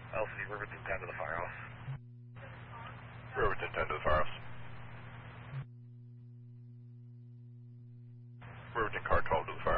LC, Riverton 10 to the firehouse. Riverton 10 to the firehouse. Riverton car 12 to the firehouse.